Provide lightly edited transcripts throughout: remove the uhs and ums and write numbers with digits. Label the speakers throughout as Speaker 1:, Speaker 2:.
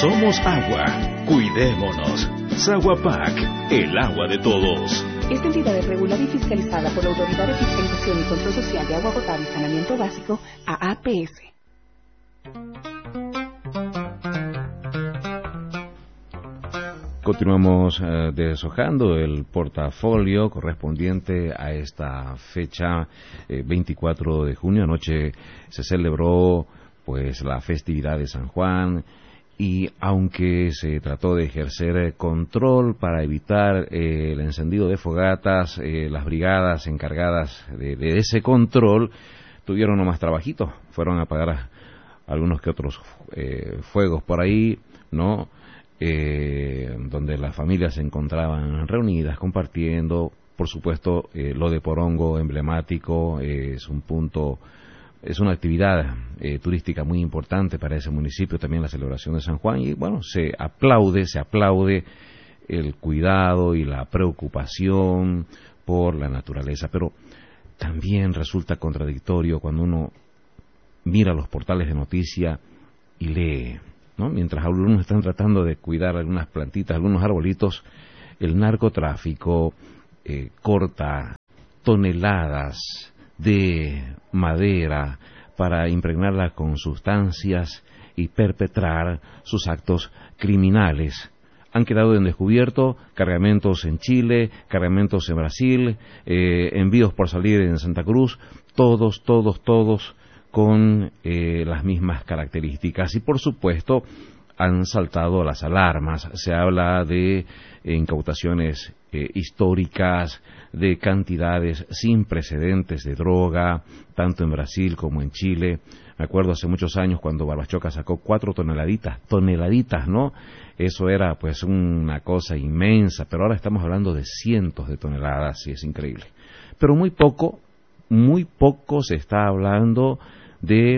Speaker 1: Somos agua. Cuidémonos. Saguapac, el agua de todos.
Speaker 2: Esta entidad es regulada y fiscalizada por la Autoridad de Fiscalización y Control Social de Agua Potable y Saneamiento Básico, AAPS.
Speaker 3: Continuamos deshojando el portafolio correspondiente a esta fecha, 24 de junio. Anoche se celebró pues la festividad de San Juan, y aunque se trató de ejercer control para evitar el encendido de fogatas, las brigadas encargadas de ese control tuvieron nomás trabajito. Fueron a apagar algunos que otros fuegos por ahí, ¿no? Donde las familias se encontraban reunidas, compartiendo. Por supuesto, lo de Porongo, emblemático, es un punto, es una actividad turística muy importante para ese municipio, también la celebración de San Juan, y bueno, se aplaude el cuidado y la preocupación por la naturaleza, pero también resulta contradictorio cuando uno mira los portales de noticia y lee, ¿no? Mientras algunos están tratando de cuidar algunas plantitas, algunos arbolitos, el narcotráfico corta toneladas de madera para impregnarla con sustancias y perpetrar sus actos criminales. Han quedado en descubierto cargamentos en Chile, cargamentos en Brasil, envíos por salir en Santa Cruz, todos con las mismas características, y por supuesto han saltado las alarmas. Se habla de incautaciones históricas, de cantidades sin precedentes de droga, tanto en Brasil como en Chile. Me acuerdo hace muchos años cuando Barbachoca sacó 4 toneladitas, ¿no? Eso era pues una cosa inmensa, pero ahora estamos hablando de cientos de toneladas y es increíble. Pero muy poco se está hablando de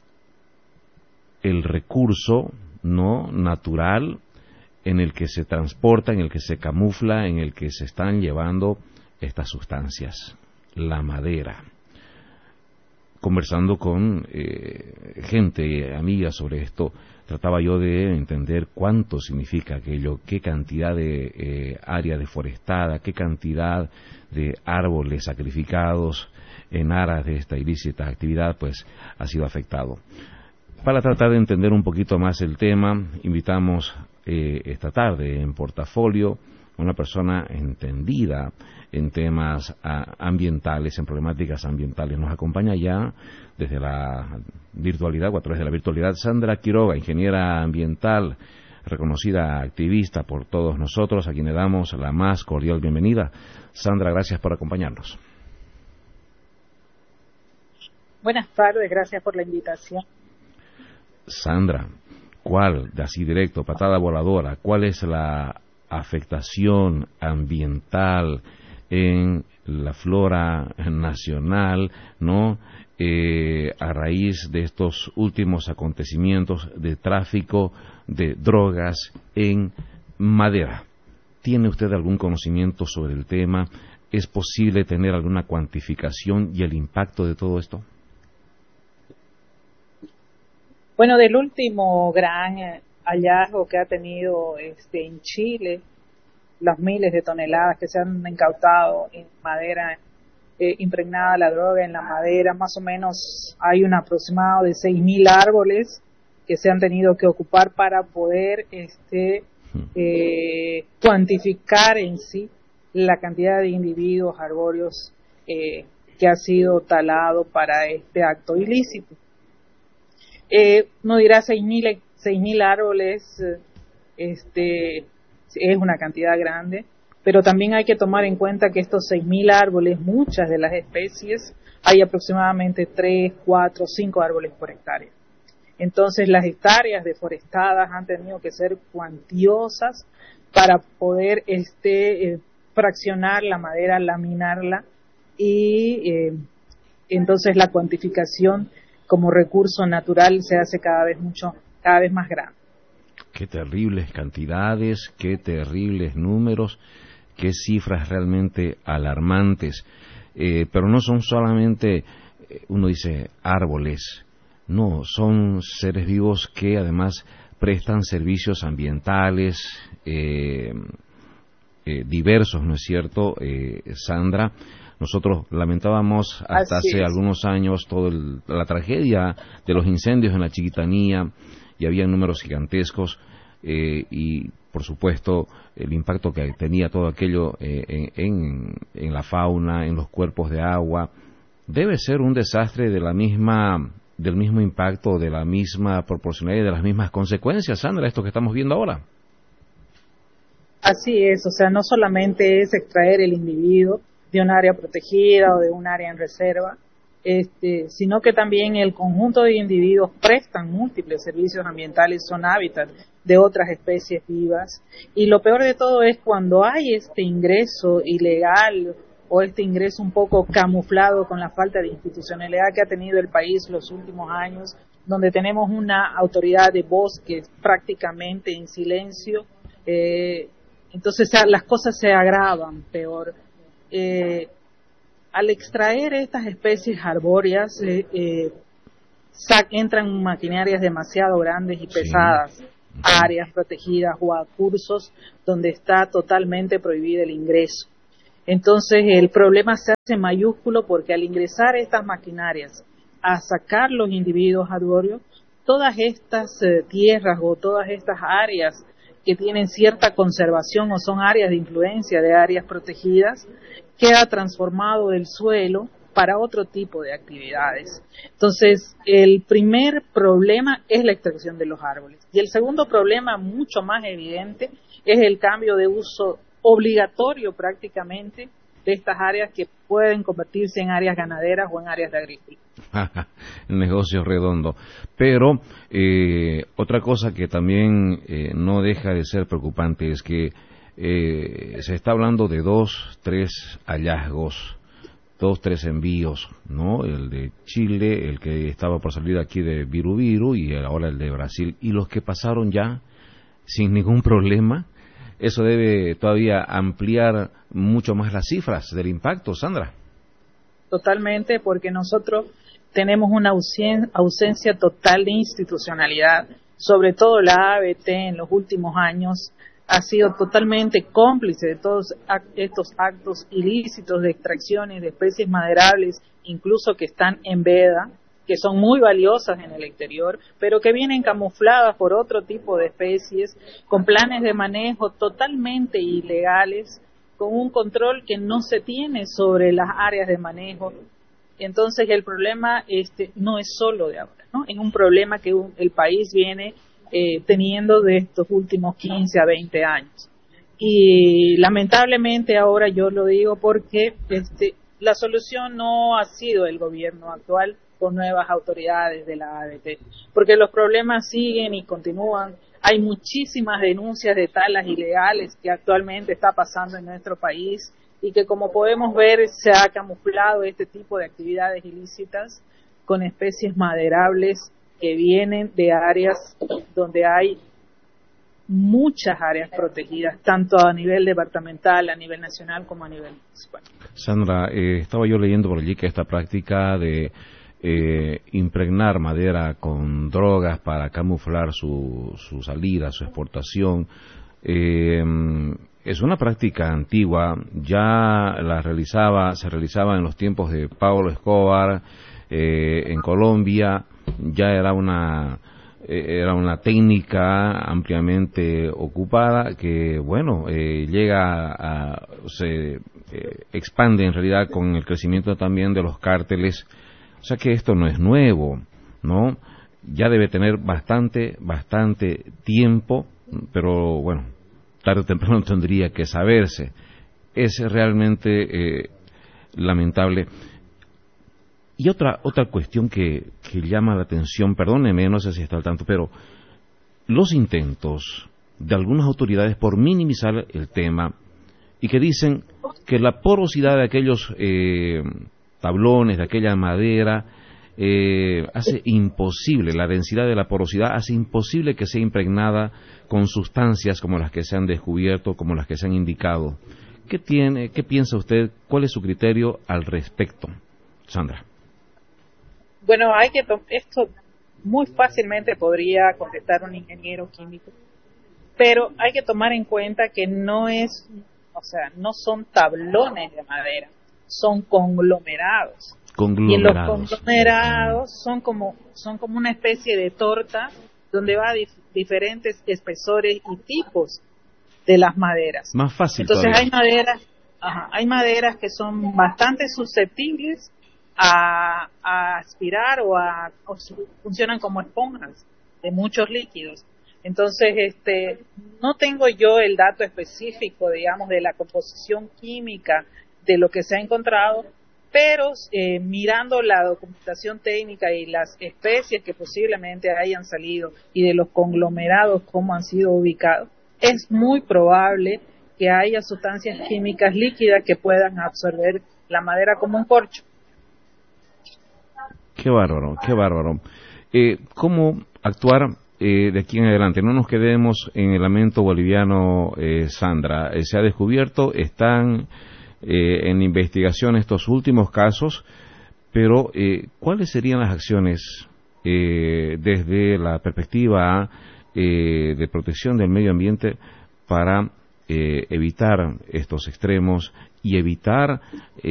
Speaker 3: el recurso no natural en el que se transporta, en el que se camufla, en el que se están llevando estas sustancias, la madera. Conversando con gente, amiga, sobre esto, trataba yo de entender cuánto significa aquello, qué cantidad de área deforestada, qué cantidad de árboles sacrificados en aras de esta ilícita actividad, pues ha sido afectado. Para tratar de entender un poquito más el tema, invitamos esta tarde en Portafolio a una persona entendida en temas ambientales, en problemáticas ambientales. Nos acompaña ya desde la virtualidad, o a través de la virtualidad, Sandra Quiroga, ingeniera ambiental, reconocida activista por todos nosotros, a quien le damos la más cordial bienvenida. Sandra, gracias por acompañarnos.
Speaker 4: Buenas tardes, gracias por la invitación.
Speaker 3: Sandra, ¿cuál, de así directo, patada voladora, cuál es la afectación ambiental en la flora nacional, ¿no? A raíz de estos últimos acontecimientos de tráfico de drogas en madera? ¿Tiene usted algún conocimiento sobre el tema? ¿Es posible tener alguna cuantificación y el impacto de todo esto?
Speaker 4: Bueno, del último gran hallazgo que ha tenido en Chile, las miles de toneladas que se han incautado en madera impregnada la droga en la madera, más o menos hay un aproximado de 6.000 árboles que se han tenido que ocupar para poder cuantificar en sí la cantidad de individuos arbóreos que ha sido talado para este acto ilícito. Uno dirá 6.000 árboles, es una cantidad grande, pero también hay que tomar en cuenta que estos 6.000 árboles, muchas de las especies, hay aproximadamente 3, 4, 5 árboles por hectárea. Entonces las hectáreas deforestadas han tenido que ser cuantiosas para poder fraccionar la madera, laminarla, y entonces la cuantificación como recurso natural se hace cada vez más grande.
Speaker 3: Qué terribles cantidades, qué terribles números, qué cifras realmente alarmantes. Pero no son solamente, uno dice, árboles, No, son seres vivos que además prestan servicios ambientales diversos, ¿no es cierto, Sandra? Nosotros lamentábamos hasta hace algunos años toda la tragedia de los incendios en la Chiquitanía, y había números gigantescos, y por supuesto el impacto que tenía todo aquello en la fauna, en los cuerpos de agua. Debe ser un desastre del mismo impacto, de la misma proporcionalidad y de las mismas consecuencias, Sandra, esto que estamos viendo ahora.
Speaker 4: Así es, o sea, no solamente es extraer el individuo de un área protegida o de un área en reserva, sino que también el conjunto de individuos prestan múltiples servicios ambientales, son hábitat de otras especies vivas, y lo peor de todo es cuando hay este ingreso ilegal o este ingreso un poco camuflado con la falta de institucionalidad que ha tenido el país los últimos años, donde tenemos una autoridad de bosques prácticamente en silencio. Entonces las cosas se agravan peor. Al extraer estas especies arbóreas, entran maquinarias demasiado grandes y pesadas, a áreas protegidas o a cursos donde está totalmente prohibido el ingreso. Entonces el problema se hace mayúsculo porque al ingresar estas maquinarias a sacar los individuos arbóreos, todas estas tierras o todas estas áreas que tienen cierta conservación o son áreas de influencia de áreas protegidas, queda transformado el suelo para otro tipo de actividades. Entonces, el primer problema es la extracción de los árboles. Y el segundo problema, mucho más evidente, es el cambio de uso obligatorio prácticamente de estas áreas que pueden convertirse en áreas ganaderas o en áreas de agrícola.
Speaker 3: El negocio redondo. Pero otra cosa que también no deja de ser preocupante es que se está hablando de 2-3 hallazgos, 2-3 envíos, ¿no? El de Chile, el que estaba por salir aquí de Virubiru y ahora el de Brasil, y los que pasaron ya sin ningún problema. Eso debe todavía ampliar mucho más las cifras del impacto, Sandra.
Speaker 4: Totalmente, porque nosotros tenemos una ausencia total de institucionalidad, sobre todo la ABT en los últimos años ha sido totalmente cómplice de todos estos actos ilícitos de extracciones de especies maderables, incluso que están en veda, que son muy valiosas en el exterior, pero que vienen camufladas por otro tipo de especies, con planes de manejo totalmente ilegales, con un control que no se tiene sobre las áreas de manejo. Entonces el problema no es solo de ahora, ¿no? Es un problema que el país viene teniendo de estos últimos 15 a 20 años. Y lamentablemente ahora yo lo digo porque la solución no ha sido el gobierno actual con nuevas autoridades de la ABT, porque los problemas siguen y continúan. Hay muchísimas denuncias de talas ilegales que actualmente está pasando en nuestro país y que, como podemos ver, se ha camuflado este tipo de actividades ilícitas con especies maderables que vienen de áreas donde hay muchas áreas protegidas, tanto a nivel departamental, a nivel nacional, como a nivel municipal.
Speaker 3: Sandra, estaba yo leyendo por allí que esta práctica de impregnar madera con drogas para camuflar su salida, su exportación, es una práctica antigua. Ya se realizaba en los tiempos de Pablo Escobar en Colombia. Ya era una técnica ampliamente ocupada que, bueno, se expande en realidad con el crecimiento también de los cárteles. O sea que esto no es nuevo, ¿no? Ya debe tener bastante tiempo, pero bueno, tarde o temprano tendría que saberse. Es realmente lamentable. Y otra cuestión que llama la atención, perdóneme, no sé si está al tanto, pero los intentos de algunas autoridades por minimizar el tema y que dicen que la porosidad de aquellos tablones, de aquella madera, hace imposible, la densidad de la porosidad hace imposible que sea impregnada con sustancias como las que se han descubierto, como las que se han indicado. ¿Qué piensa usted? ¿Cuál es su criterio al respecto, Sandra?
Speaker 4: Bueno, esto muy fácilmente podría contestar un ingeniero químico, pero hay que tomar en cuenta que no son tablones de madera, son conglomerados. Y los conglomerados son como una especie de torta donde va diferentes espesores y tipos de las maderas.
Speaker 3: Más fácil.
Speaker 4: Entonces hay maderas que son bastante susceptibles a aspirar o funcionan como esponjas de muchos líquidos. Entonces, no tengo yo el dato específico, digamos, de la composición química de lo que se ha encontrado, pero mirando la documentación técnica y las especies que posiblemente hayan salido y de los conglomerados cómo han sido ubicados, es muy probable que haya sustancias químicas líquidas que puedan absorber la madera como un corcho.
Speaker 3: Qué bárbaro, qué bárbaro. ¿Cómo actuar de aquí en adelante? No nos quedemos en el lamento boliviano, Sandra. Se ha descubierto, están en investigación estos últimos casos, pero ¿cuáles serían las acciones desde la perspectiva de protección del medio ambiente para evitar estos extremos y evitar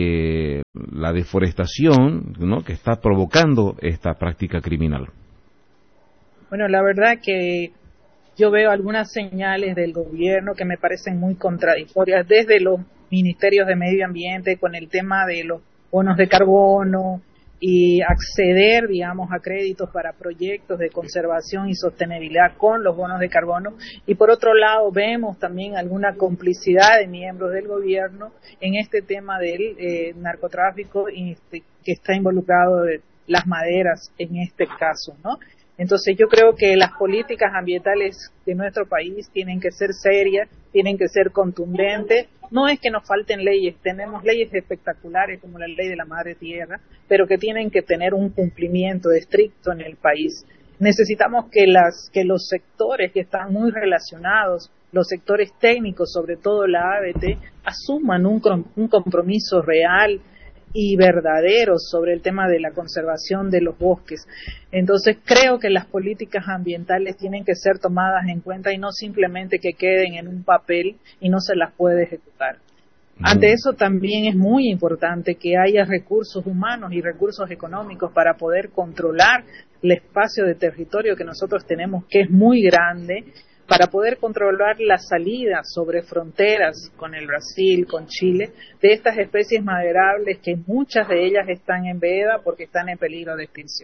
Speaker 3: la deforestación, ¿no?, que está provocando esta práctica criminal?
Speaker 4: Bueno, la verdad que yo veo algunas señales del gobierno que me parecen muy contradictorias, desde los ministerios de medio ambiente con el tema de los bonos de carbono y acceder, digamos, a créditos para proyectos de conservación y sostenibilidad con los bonos de carbono, y por otro lado vemos también alguna complicidad de miembros del gobierno en este tema del narcotráfico que está involucrado de las maderas en este caso, ¿no? Entonces yo creo que las políticas ambientales de nuestro país tienen que ser serias, tienen que ser contundentes. No es que nos falten leyes, tenemos leyes espectaculares como la ley de la madre tierra, pero que tienen que tener un cumplimiento estricto en el país. Necesitamos que los sectores que están muy relacionados, los sectores técnicos, sobre todo la ABT, asuman un compromiso real y verdadero sobre el tema de la conservación de los bosques. Entonces creo que las políticas ambientales tienen que ser tomadas en cuenta y no simplemente que queden en un papel y no se las puede ejecutar. Ante eso también es muy importante que haya recursos humanos y recursos económicos para poder controlar el espacio de territorio que nosotros tenemos, que es muy grande, para poder controlar la salida sobre fronteras con el Brasil, con Chile, de estas especies maderables que muchas de ellas están en veda porque están en peligro de extinción.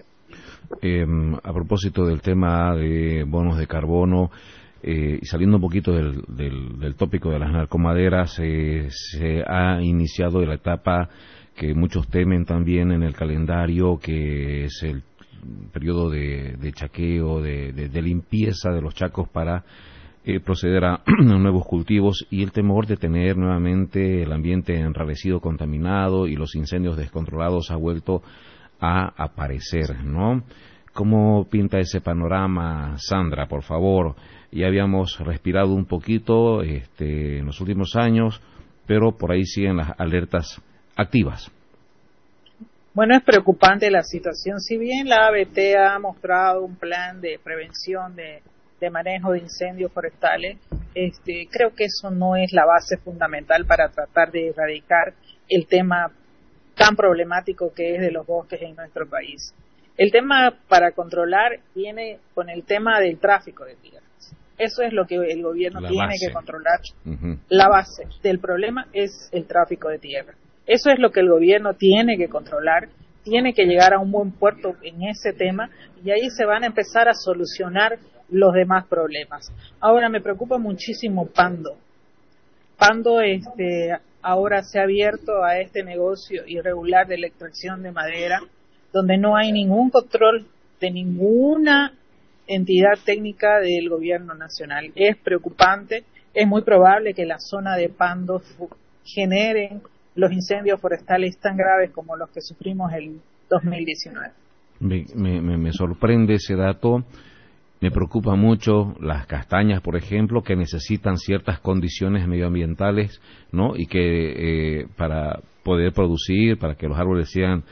Speaker 3: A propósito del tema de bonos de carbono, y saliendo un poquito del tópico de las narcomaderas, se ha iniciado la etapa que muchos temen también en el calendario, que es el periodo de chaqueo, de limpieza de los chacos para proceder a nuevos cultivos, y el temor de tener nuevamente el ambiente enrarecido, contaminado, y los incendios descontrolados ha vuelto a aparecer, ¿no? ¿Cómo pinta ese panorama, Sandra, por favor? Ya habíamos respirado un poquito en los últimos años, pero por ahí siguen las alertas activas.
Speaker 4: Bueno, es preocupante la situación. Si bien la ABT ha mostrado un plan de prevención de manejo de incendios forestales, creo que eso no es la base fundamental para tratar de erradicar el tema tan problemático que es de los bosques en nuestro país. El tema para controlar viene con el tema del tráfico de tierras. Eso es lo que el gobierno tiene que controlar. La base del problema es el tráfico de tierra. Eso es lo que el gobierno tiene que controlar, tiene que llegar a un buen puerto en ese tema, y ahí se van a empezar a solucionar los demás problemas. Ahora me preocupa muchísimo Pando. Pando ahora se ha abierto a este negocio irregular de la extracción de madera, donde no hay ningún control de ninguna entidad técnica del gobierno nacional. Es preocupante, es muy probable que la zona de Pando generen los incendios forestales tan graves como los que sufrimos el 2019.
Speaker 3: Me sorprende ese dato. Me preocupa mucho las castañas, por ejemplo, que necesitan ciertas condiciones medioambientales, ¿no? Y que para poder producir, para que los árboles sigan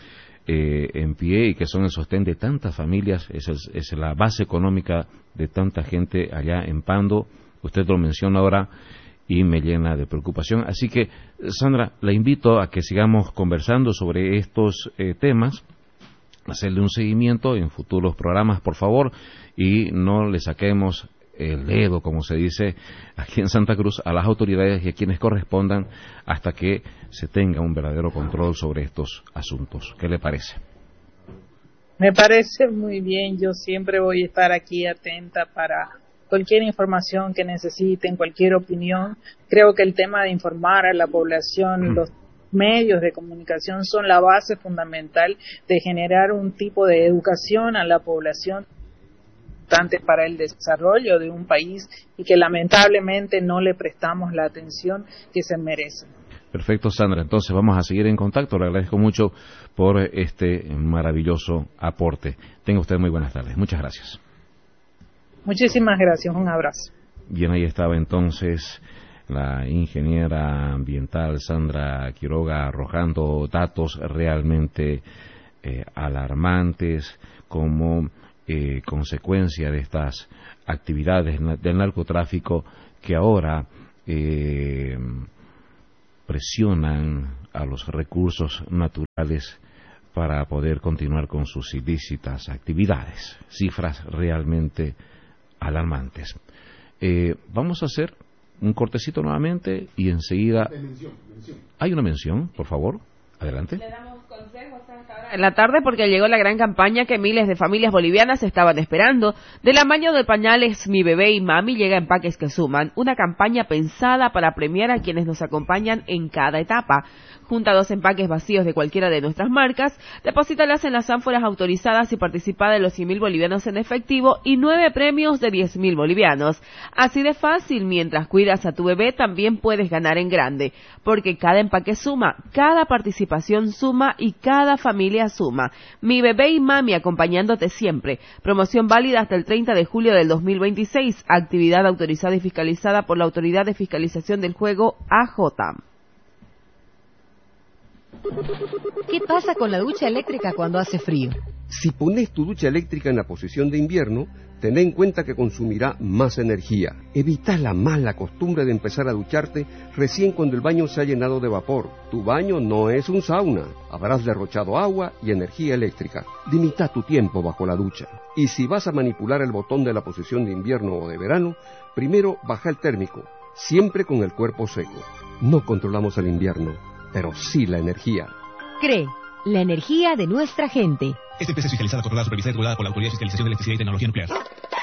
Speaker 3: en pie y que son el sostén de tantas familias, es la base económica de tanta gente allá en Pando. Usted lo menciona ahora y me llena de preocupación. Así que, Sandra, la invito a que sigamos conversando sobre estos temas, hacerle un seguimiento en futuros programas, por favor, y no le saquemos el dedo, como se dice aquí en Santa Cruz, a las autoridades y a quienes correspondan hasta que se tenga un verdadero control sobre estos asuntos. ¿Qué le parece?
Speaker 4: Me parece muy bien. Yo siempre voy a estar aquí atenta para cualquier información que necesiten, cualquier opinión. Creo que el tema de informar a la población, los medios de comunicación son la base fundamental de generar un tipo de educación a la población para el desarrollo de un país y que lamentablemente no le prestamos la atención que se merece.
Speaker 3: Perfecto, Sandra. Entonces vamos a seguir en contacto. Le agradezco mucho por este maravilloso aporte. Tenga usted muy buenas tardes. Muchas gracias.
Speaker 4: Muchísimas gracias. Un abrazo.
Speaker 3: Bien, ahí estaba entonces la ingeniera ambiental Sandra Quiroga arrojando datos realmente alarmantes como consecuencia de estas actividades del narcotráfico que ahora presionan a los recursos naturales para poder continuar con sus ilícitas actividades. Cifras realmente alarmantes. Vamos a hacer un cortecito nuevamente y enseguida... ¿Hay una mención, por favor? Adelante.
Speaker 5: Le damos consejos hasta ahora en la tarde porque llegó la gran campaña que miles de familias bolivianas estaban esperando. Del amaño de pañales Mi Bebé y Mami llega Empaques que Suman, una campaña pensada para premiar a quienes nos acompañan en cada etapa. Junta 2 empaques vacíos de cualquiera de nuestras marcas, deposítalas en las ánforas autorizadas y participa de los 100.000 bolivianos en efectivo y 9 premios de 10.000 bolivianos. Así de fácil, mientras cuidas a tu bebé también puedes ganar en grande, porque cada empaque suma, cada participación suma y cada familia suma. Mi Bebé y Mami acompañándote siempre. Promoción válida hasta el 30 de julio del 2026. Actividad autorizada y fiscalizada por la Autoridad de Fiscalización del Juego, AJ.
Speaker 6: ¿Qué pasa con la ducha eléctrica cuando hace frío?
Speaker 7: Si pones tu ducha eléctrica en la posición de invierno, ten en cuenta que consumirá más energía. Evita la mala costumbre de empezar a ducharte recién cuando el baño se ha llenado de vapor. Tu baño no es un sauna. Habrás derrochado agua y energía eléctrica. Limita tu tiempo bajo la ducha. Y si vas a manipular el botón de la posición de invierno o de verano, primero baja el térmico, siempre con el cuerpo seco. No controlamos el invierno, pero sí la energía.
Speaker 6: CRE, la energía de nuestra gente.
Speaker 8: Esta empresa es fiscalizada, controlada, supervisada y regulada por la Autoridad de Fiscalización de Electricidad y Tecnología Nuclear.